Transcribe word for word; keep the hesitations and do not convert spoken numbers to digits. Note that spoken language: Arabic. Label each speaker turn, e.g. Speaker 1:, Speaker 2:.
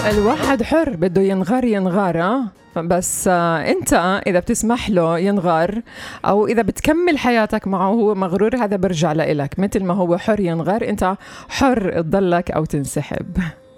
Speaker 1: الواحد حر، بده ينغر ينغر آه. بس آه انت اذا بتسمح له ينغر او اذا بتكمل حياتك معه هو مغرور، هذا برجع لإلك. مثل ما هو حر ينغر، انت حر تضلك او تنسحب.